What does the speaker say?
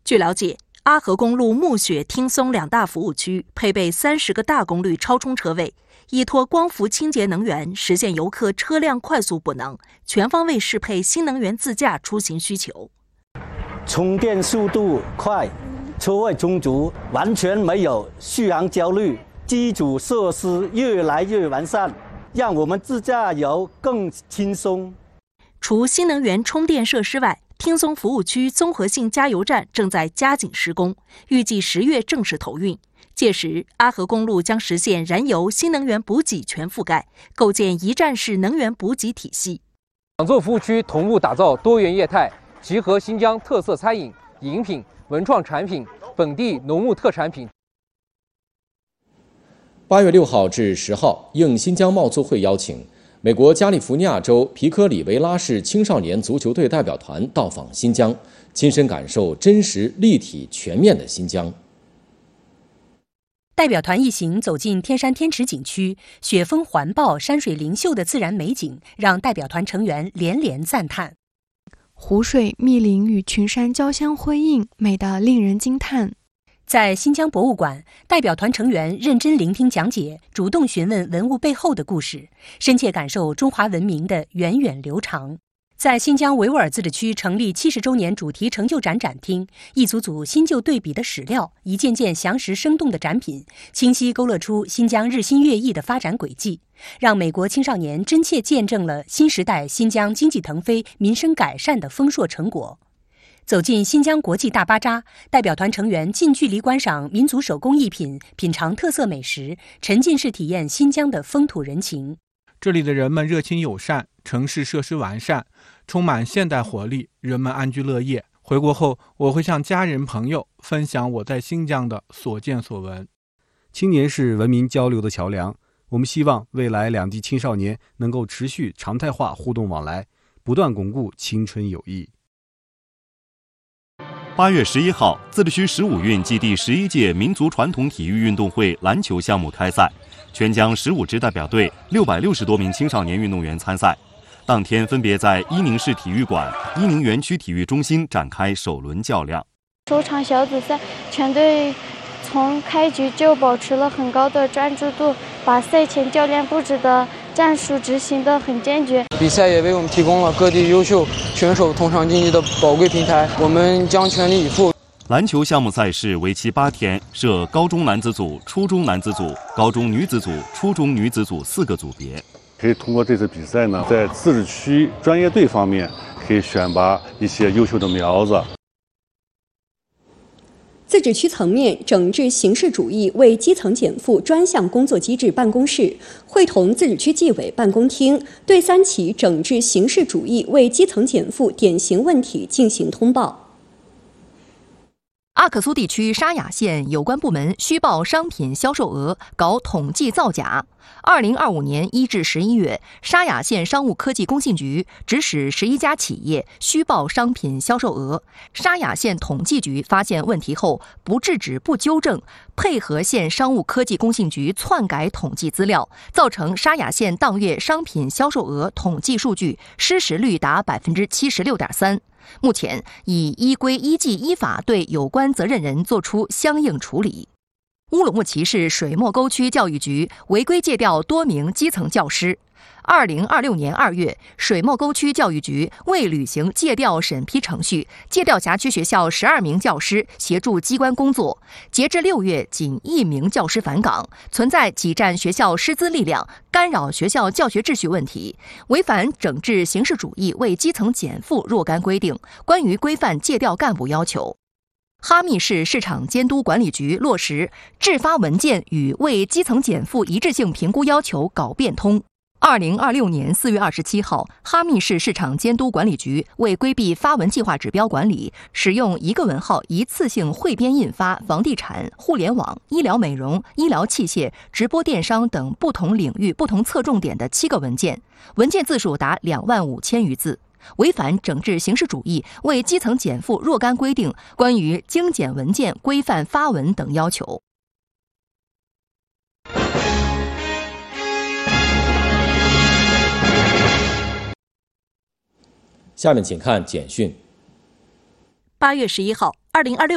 据了解，阿河公路木雪、汀松两大服务区配备30个大功率超充车位，依托光伏清洁能源，实现游客车辆快速补能，全方位适配新能源自驾出行需求。 充电速度快，车位充足，完全没有续航焦虑，基础设施越来越完善，让我们自驾游更轻松。 除新能源充电设施外，汀松服务区综合性加油站正在加紧施工，预计10月正式投运。届时，阿河公路将实现燃油、新能源补给全覆盖，构建一站式能源补给体系。 两座服务区同步打造多元业态，集合新疆特色餐饮、饮品、文创产品、本地农牧特产品。 8月6号至10号，应新疆贸促会邀请，美国加利福尼亚州皮科里维拉市青少年足球队代表团到访新疆，亲身感受真实、立体、全面的新疆。 代表团一行走进天山天池景区，雪峰环抱、山水灵秀的自然美景，让代表团成员连连赞叹。 湖水、密林与群山交相辉映，美得令人惊叹。 在新疆博物馆，代表团成员认真聆听讲解，主动询问文物背后的故事，深切感受中华文明的源远流长。在新疆维吾尔自治区成立70周年主题成就展展厅，一组组新旧对比的史料，一件件详实生动的展品，清晰勾勒出新疆日新月异的发展轨迹，让美国青少年真切见证了新时代新疆经济腾飞、民生改善的丰硕成果。走进新疆国际大巴扎，代表团成员近距离观赏民族手工艺品，品尝特色美食，沉浸式体验新疆的风土人情。 这里的人们热情友善，城市设施完善，充满现代活力，人们安居乐业。回国后，我会向家人朋友分享我在新疆的所见所闻。 青年是文明交流的桥梁，我们希望未来两地青少年能够持续常态化互动往来，不断巩固青春友谊。 8月11号，自治区15运暨第11届民族传统体育运动会篮球项目开赛，全疆15支代表队660多名青少年运动员参赛。当天分别在伊宁市体育馆、伊宁园区体育中心展开首轮较量。 首场小组赛，全队从开局就保持了很高的专注度，把赛前教练布置的战术执行得很坚决。 比赛也为我们提供了各地优秀选手同场竞技的宝贵平台，我们将全力以赴。 篮球项目赛事为期8天，设高中男子组、初中男子组、高中女子组、初中女子组4个组别。 可以通过这次比赛呢，在自治区专业队方面可以选拔一些优秀的苗子。 自治区层面整治形式主义为基层减负专项工作机制办公室会同自治区纪委办公厅，对3起整治形式主义为基层减负典型问题进行通报。 阿克苏地区沙雅县有关部门虚报商品销售额，搞统计造假。2025年1至11月，沙雅县商务科技工信局指使11家企业虚报商品销售额。沙雅县统计局发现问题后，不制止不纠正，配合县商务科技工信局篡改统计资料，造成沙雅县当月商品销售额统计数据失实率达 76.3%。目前已依规依纪依法对有关责任人作出相应处理。乌鲁木齐市水墨沟区教育局违规借调多名基层教师。2026年2月，水墨沟区教育局未履行借调审批程序，借调辖区学校12名教师协助机关工作。截至6月，仅1名教师返岗，存在挤占学校师资力量、干扰学校教学秩序问题，违反整治形式主义为基层减负若干规定关于规范借调干部要求。哈密市市场监督管理局落实制发文件与为基层减负一致性评估要求搞变通。2026年4月27号，哈密市市场监督管理局为规避发文计划指标管理，使用一个文号一次性汇编印发房地产、互联网、医疗美容、医疗器械、直播电商等不同领域不同侧重点的7个文件，文件字数达25000余字，违反整治形式主义为基层减负若干规定关于精简文件规范发文等要求。 下面请看简讯。 8月11号，2026